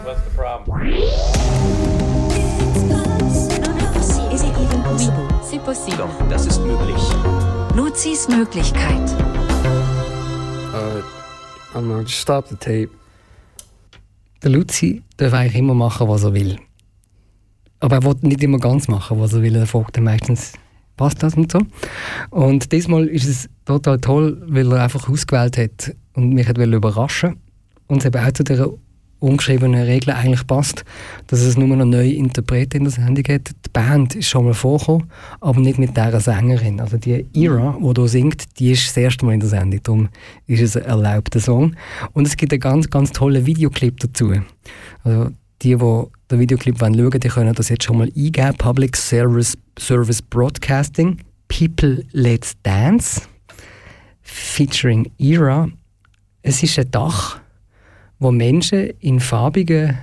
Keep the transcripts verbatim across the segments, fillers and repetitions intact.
What's the problem? Is it even possible? C'est possible. Doch, das ist möglich. Luzis Möglichkeit. Uh, I'm gonna just stop the tape. Der Luzi darf eigentlich immer machen, was er will. Aber er will nicht immer ganz machen, was er will. Er fragt dann meistens, passt das und so. Und diesmal ist es total toll, weil er einfach ausgewählt hat und mich hat überraschen und es eben auch zu dieser ungeschriebenen Regel eigentlich passt, dass es nur noch neue Interpreten in der Sendung gibt. Die Band ist schon mal vorgekommen, aber nicht mit dieser Sängerin. Also die Ira, die hier singt, die ist das erste Mal in der Sendung. Darum ist es ein erlaubter Song. Und es gibt einen ganz, ganz tollen Videoclip dazu. Also die, die den Videoclip schauen wollen, die können das jetzt schon mal eingeben. Public Service, Service Broadcasting, People Let's Dance, featuring Ira. Es ist ein Dach, wo Menschen in farbigen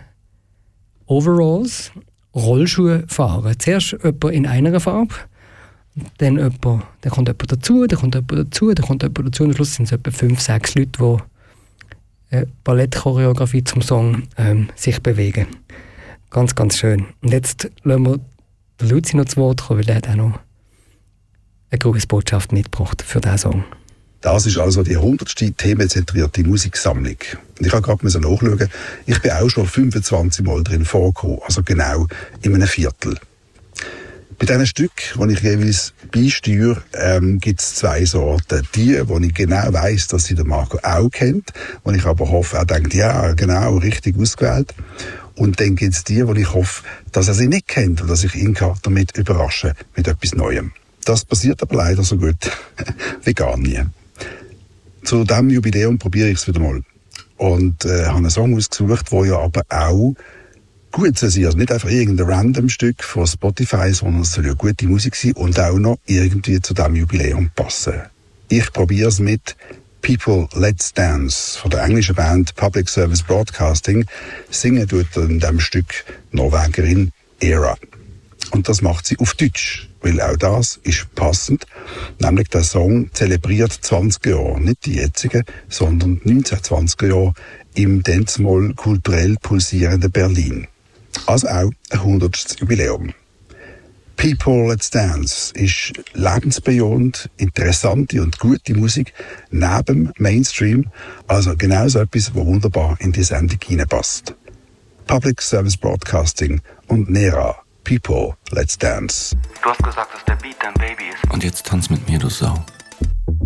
Overalls Rollschuhe fahren. Zuerst jemand in einer Farbe, dann, jemand, dann kommt jemand dazu, dann kommt jemand dazu, dann kommt jemand dazu und am Schluss sind es etwa fünf, sechs Leute, die äh, Ballettchoreografie zum Song ähm, sich bewegen. Ganz, ganz schön. Und jetzt lassen wir den Luzi noch zu Wort kommen, weil der hat auch noch eine Grußbotschaft mitgebracht für diesen Song. Das ist also die hundertste themenzentrierte Musiksammlung. Und ich habe gerade nachschauen, ich bin auch schon fünfundzwanzig Mal drin vorgekommen, also genau in einem Viertel. Bei diesen Stücken, die ich jeweils beisteuere, ähm, gibt es zwei Sorten. Die, wo ich genau weiss, dass sie der Marco auch kennt, wo ich aber hoffe, er denkt, ja, genau, richtig ausgewählt. Und dann gibt es die, wo ich hoffe, dass er sie nicht kennt und dass ich ihn damit überrasche mit etwas Neuem. Das passiert aber leider so gut wie gar nie. Zu diesem Jubiläum probiere ich es wieder mal. Und äh, habe einen Song ausgesucht, der ja aber auch gut sein soll. Also nicht einfach irgendein random Stück von Spotify, sondern es soll ja gute Musik sein und auch noch irgendwie zu diesem Jubiläum passen. Ich probiere es mit People Let's Dance von der englischen Band Public Service Broadcasting. Singen tut in diesem Stück Norwegerin Ira. Und das macht sie auf Deutsch, weil auch das ist passend. Nämlich der Song zelebriert zwanzig Jahre, nicht die jetzigen, sondern die neunzehnhundertzwanziger Jahre im denzmal kulturell pulsierenden Berlin. Also auch ein hundertstes Jubiläum. People Let's Dance ist lebensbejahend, interessante und gute Musik neben Mainstream, also genau so etwas, was wunderbar in die Sendung hineinpasst. Public Service Broadcasting und Nera. People, Let's Dance. Du hast gesagt, dass der Beat dein Baby ist. Und jetzt tanz mit mir, du Sau.